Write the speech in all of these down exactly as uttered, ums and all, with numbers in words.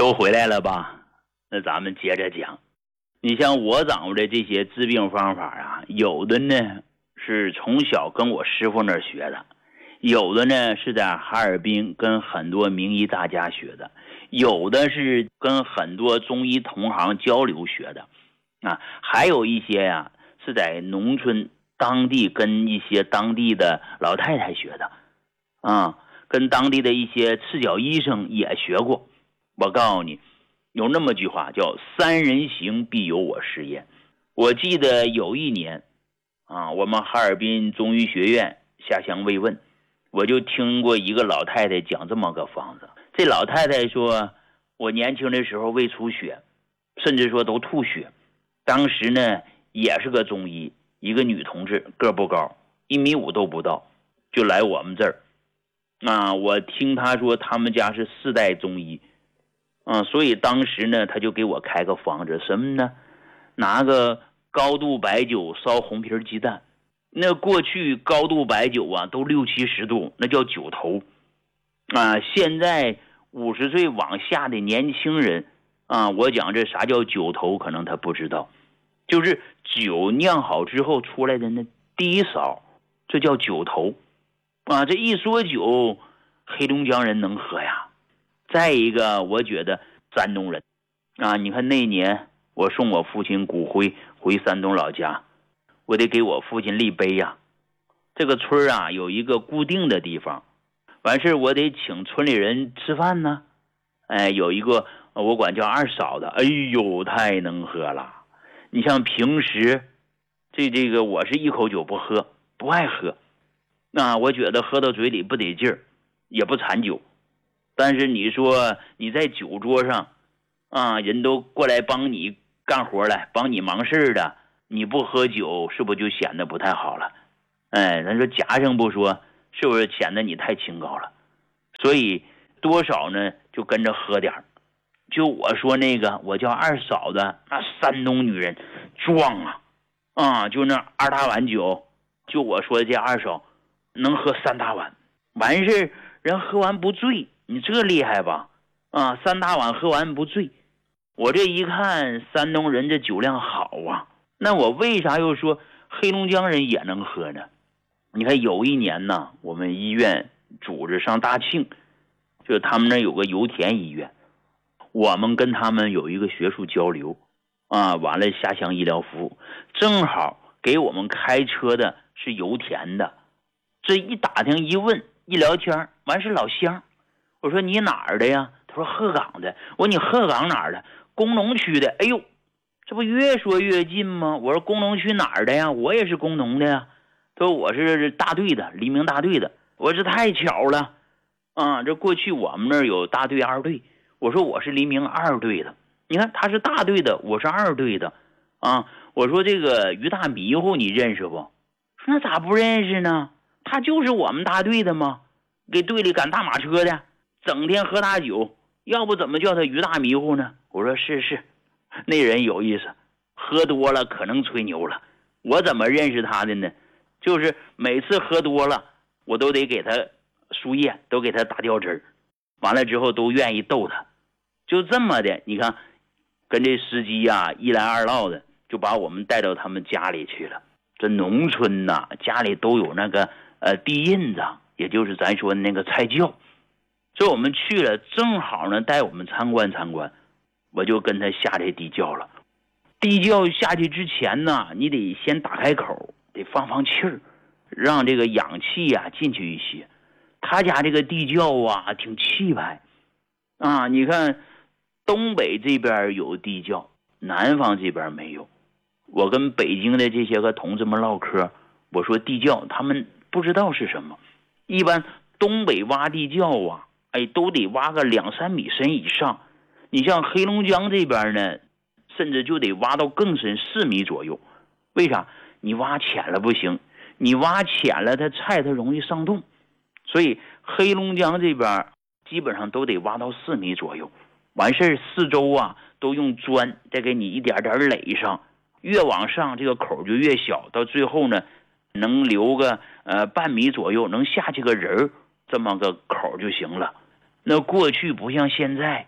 都回来了吧？那咱们接着讲。你像我掌握的这些治病方法啊，有的呢是从小跟我师傅那儿学的，有的呢是在哈尔滨跟很多名医大家学的，有的是跟很多中医同行交流学的啊，还有一些呀、啊、是在农村当地跟一些当地的老太太学的啊，跟当地的一些赤脚医生也学过。我告诉你，有那么句话叫三人行必有我师焉。我记得有一年啊，我们哈尔滨中医学院下乡慰问，我就听过一个老太太讲这么个方子。这老太太说，我年轻的时候胃出血，甚至说都吐血。当时呢也是个中医，一个女同志，个不高，一米五都不到，就来我们这儿。啊，我听她说他们家是四代中医。嗯，所以当时呢，他就给我开个方子，什么呢？拿个高度白酒烧红皮鸡蛋。那过去高度白酒啊，都六七十度，那叫酒头啊。现在五十岁往下的年轻人啊，我讲这啥叫酒头，可能他不知道，就是酒酿好之后出来的那第一勺，这叫酒头啊。这一说酒，黑龙江人能喝呀。再一个，我觉得山东人啊，你看那年我送我父亲骨灰回山东老家，我得给我父亲立碑呀。这个村啊有一个固定的地方，完事我得请村里人吃饭呢。哎，有一个我管叫二嫂的，哎呦，太能喝了。你像平时这这个我是一口酒不喝，不爱喝，那我觉得喝到嘴里不得劲儿，也不馋酒。但是你说你在酒桌上啊，人都过来帮你干活来，帮你忙事的，你不喝酒是不是就显得不太好了？哎，咱说夹上不说，是不是显得你太清高了？所以多少呢就跟着喝点。就我说那个我叫二嫂的，那山东女人壮啊啊，就那二大碗酒，就我说的这二嫂能喝三大碗，完事人喝完不醉。你这厉害吧？啊，三大碗喝完不醉。我这一看山东人这酒量好啊，那我为啥又说黑龙江人也能喝呢？你看有一年呢，我们医院组织上大庆，就他们那有个油田医院，我们跟他们有一个学术交流啊，完了下乡医疗服务，正好给我们开车的是油田的。这一打听一问一聊天，完是老乡。我说你哪儿的呀？他说鹤岗的。我说你鹤岗哪儿的？工农区的。哎呦，这不越说越近吗？我说工农区哪儿的呀？我也是工农的呀。他说我是大队的，黎明大队的。我说这太巧了啊！这过去我们那儿有大队二队，我说我是黎明二队的。你看他是大队的，我是二队的啊。我说这个于大迷糊你认识不？说那咋不认识呢？他就是我们大队的吗？给队里赶大马车的，整天喝大酒，要不怎么叫他于大迷糊呢？我说是是，那人有意思，喝多了可能吹牛了。我怎么认识他的呢？就是每次喝多了，我都得给他输液，都给他打吊针，完了之后都愿意逗他，就这么的。你看，跟这司机啊一来二唠的，就把我们带到他们家里去了。这农村呐、啊，家里都有那个呃地印子，也就是咱说的那个菜窖。所以我们去了，正好呢带我们参观参观，我就跟他下这地窖了。地窖下去之前呢，你得先打开口，得放放气儿，让这个氧气啊进去一些。他家这个地窖啊挺气派啊，你看东北这边有地窖，南方这边没有。我跟北京的这些个同志们唠嗑，我说地窖他们不知道是什么。一般东北挖地窖啊，哎，都得挖个两三米深以上。你像黑龙江这边呢，甚至就得挖到更深，四米左右。为啥？你挖浅了不行，你挖浅了它菜它容易上冻。所以黑龙江这边基本上都得挖到四米左右。完事儿四周啊都用砖再给你一点点垒上，越往上这个口就越小，到最后呢能留个呃半米左右，能下去个人这么个口就行了。那过去不像现在，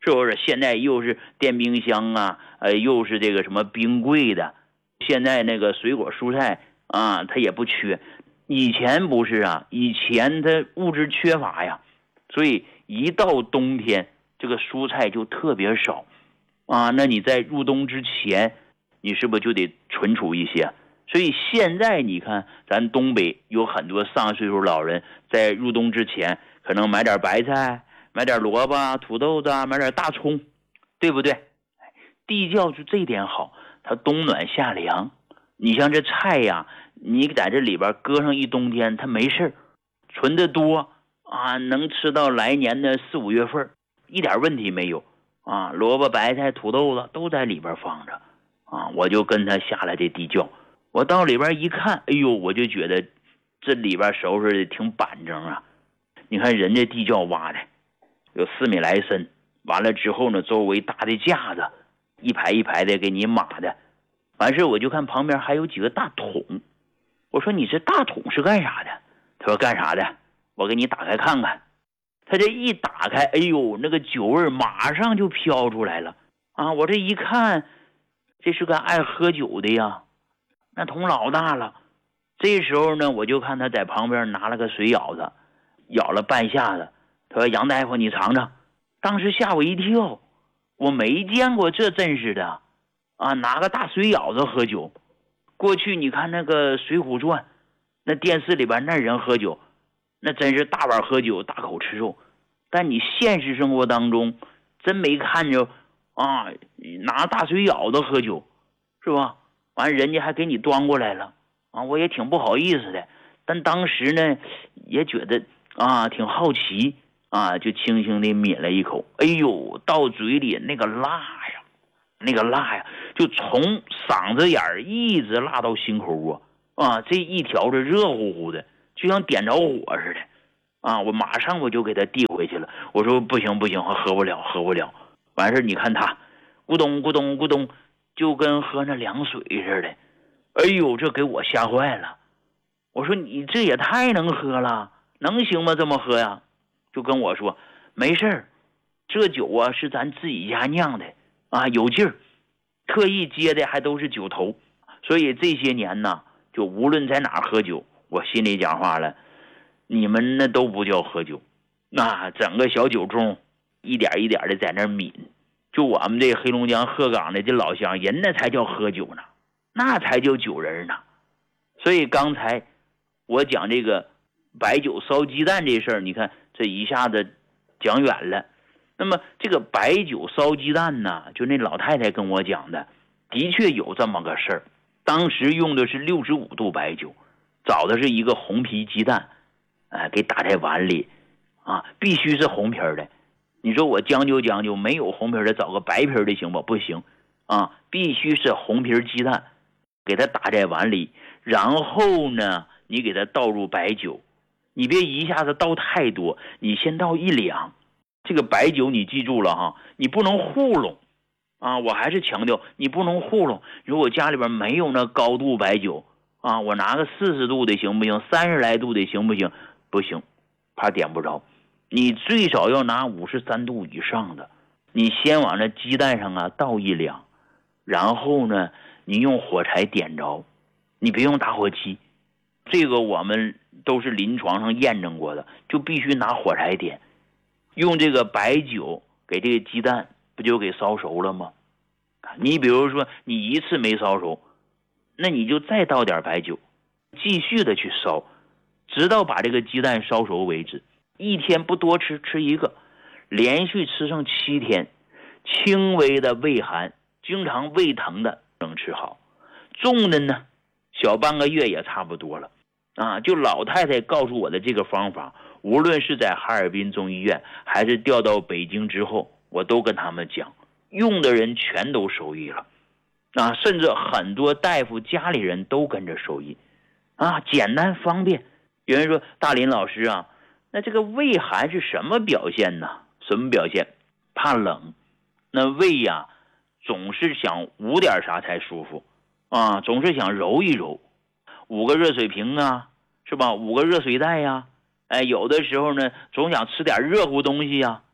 是不是？现在又是电冰箱啊，呃，又是这个什么冰柜的，现在那个水果蔬菜啊，它也不缺。以前不是啊，以前它物质缺乏呀，所以一到冬天，这个蔬菜就特别少啊。那你在入冬之前，你是不是就得存储一些？所以现在你看，咱东北有很多上岁数老人，在入冬之前，可能买点白菜，买点萝卜、土豆子，买点大葱，对不对？地窖就这点好，它冬暖夏凉。你像这菜呀，你在这里边搁上一冬天，它没事，存的多啊，能吃到来年的四五月份，一点问题没有啊。萝卜、白菜、土豆子都在里边放着啊。我就跟他下了这地窖，我到里边一看，哎呦，我就觉得这里边收拾的挺板正啊。你看人家地窖挖的有四米来深，完了之后呢，周围搭的架子，一排一排的给你码的。完事我就看旁边还有几个大桶，我说你这大桶是干啥的？他说干啥的？我给你打开看看。他这一打开，哎呦，那个酒味马上就飘出来了啊！我这一看，这是个爱喝酒的呀，那桶老大了。这时候呢，我就看他在旁边拿了个水舀子，舀了半下子。他说杨大夫你尝尝。当时吓我一跳，我没见过这阵势的啊，拿个大水舀子喝酒。过去你看那个《水浒传》，那电视里边那人喝酒，那真是大碗喝酒，大口吃肉。但你现实生活当中真没看着啊，拿大水舀子喝酒，是吧？完人家还给你端过来了啊，我也挺不好意思的。但当时呢，也觉得啊挺好奇啊，就轻轻的抿了一口。哎呦，到嘴里那个辣呀，那个辣呀，就从嗓子眼儿一直辣到心口啊！啊，这一条是热乎乎的，就像点着火似的啊！我马上我就给他递回去了。我说不行不行，我喝不了喝不了。完事你看他咕咚咕咚咕咚，就跟喝那凉水似的。哎呦，这给我吓坏了。我说你这也太能喝了，能行吗？这么喝呀？就跟我说没事儿，这酒啊是咱自己家酿的啊，有劲儿，特意接的还都是酒头。所以这些年呢，就无论在哪儿喝酒，我心里讲话了，你们那都不叫喝酒，那整个小酒盅一点一点的在那抿。就我们这黑龙江鹤岗的这老乡，人那才叫喝酒呢，那才叫酒人呢。所以刚才我讲这个白酒烧鸡蛋这事儿，你看这一下子讲远了。那么这个白酒烧鸡蛋呢，就那老太太跟我讲的，的确有这么个事儿。当时用的是六十五度白酒，找的是一个红皮鸡蛋，哎，给打在碗里啊，必须是红皮的。你说我将就将就，没有红皮的找个白皮的行不？不行啊，必须是红皮鸡蛋，给它打在碗里，然后呢，你给它倒入白酒，你别一下子倒太多，你先倒一两。这个白酒你记住了哈，你不能糊弄啊！我还是强调你不能糊弄。如果家里边没有那高度白酒啊，我拿个四十度的行不行？三十来度的行不行？不行，怕点不着。你最少要拿五十三度以上的。你先往那鸡蛋上啊倒一两，然后呢，你用火柴点着，你别用打火机。这个我们都是临床上验证过的，就必须拿火柴点。用这个白酒给这个鸡蛋不就给烧熟了吗？你比如说你一次没烧熟，那你就再倒点白酒，继续的去烧，直到把这个鸡蛋烧熟为止。一天不多吃，吃一个，连续吃上七天，轻微的胃寒，经常胃疼的能吃好，重的呢小半个月也差不多了啊！就老太太告诉我的这个方法，无论是在哈尔滨中医院还是调到北京之后，我都跟他们讲，用的人全都受益了啊，甚至很多大夫家里人都跟着受益啊，简单方便。有人说大林老师啊，那这个胃寒是什么表现呢？什么表现？怕冷，那胃呀、啊、总是想捂点啥才舒服啊，总是想揉一揉，捂个热水瓶啊，是吧？捂个热水袋呀、啊，哎，有的时候呢，总想吃点热乎东西呀、啊，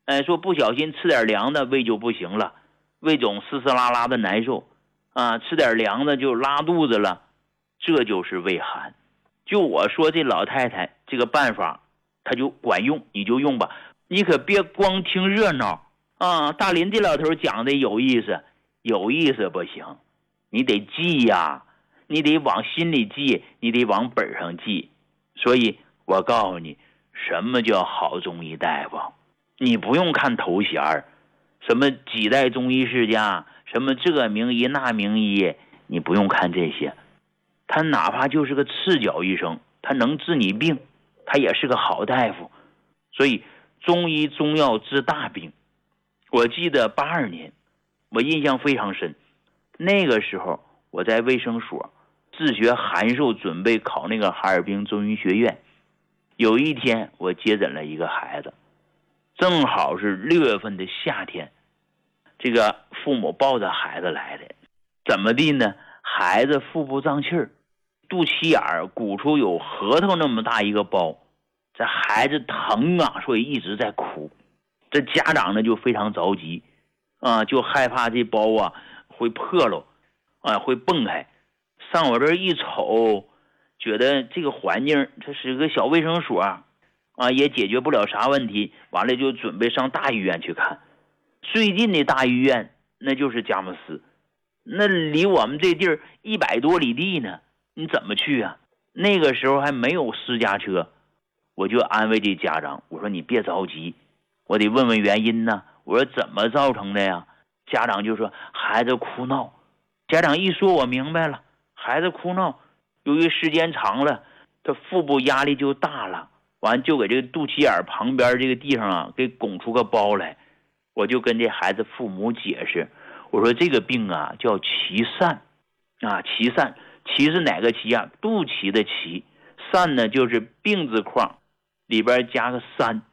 哎，说不小心吃点凉的胃就不行了，胃总丝丝拉拉的难受啊，吃点凉的就拉肚子了，这就是胃寒。就我说这老太太这个办法她就管用，你就用吧，你可别光听热闹啊。大林这老头讲的有意思，有意思不行，你得记呀，你得往心里记，你得往本上记。所以我告诉你，什么叫好中医大夫？你不用看头衔儿，什么几代中医世家，什么这名医那名医，你不用看这些。他哪怕就是个赤脚医生，他能治你病，他也是个好大夫。所以中医中药治大病。我记得八二年，我印象非常深。那个时候我在卫生所自学函授，准备考那个哈尔滨中医学院。有一天我接诊了一个孩子，正好是六月份的夏天，这个父母抱着孩子来的，怎么地呢？孩子腹部胀气儿，肚脐眼儿鼓出有核桃那么大一个包，这孩子疼啊，所以一直在哭。这家长呢就非常着急啊，就害怕这包啊会破了啊，会蹦开。上我这一瞅，觉得这个环境这是个小卫生所啊，也解决不了啥问题，完了就准备上大医院去看。最近的大医院那就是佳木斯，那离我们这地儿一百多里地呢，你怎么去啊？那个时候还没有私家车。我就安慰这家长，我说你别着急，我得问问原因呢。我说怎么造成的呀？家长就说孩子哭闹。家长一说我明白了，孩子哭闹，由于时间长了，他腹部压力就大了，完就给这个肚脐眼旁边这个地方啊给拱出个包来。我就跟这孩子父母解释，我说这个病啊叫脐疝啊，脐疝，脐是哪个脐啊？肚脐的脐，疝呢就是病字框里边加个三